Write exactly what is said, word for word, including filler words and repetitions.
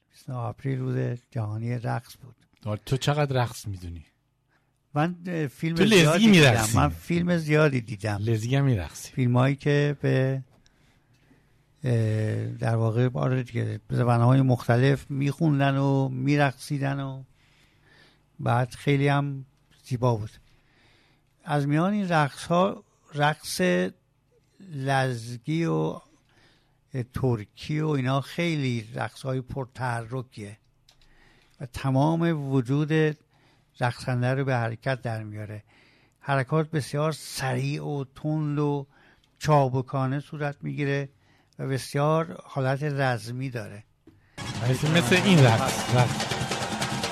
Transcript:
بیست و نه آپریل روز جهانی رقص بود. تو چقدر رقص میدونی؟ من فیلم تو زیادی لزگی دیدم. میرقصی؟ من فیلم زیادی دیدم. لزگی هم میرقصی؟ فیلم هایی که به در واقع باره دیگه زبانهای مختلف میخوندن و میرقصیدن و بعد خیلی هم زیبا بود. از میان این رقص ها رقص لزگی و ترکی و اینا خیلی رقص های پرتحرکیه و تمام وجود رقصنده رو به حرکت در میاره. حرکات بسیار سریع و تند و چابکانه صورت میگیره و بسیار حالت رزمی داره. مثل این رقص رقص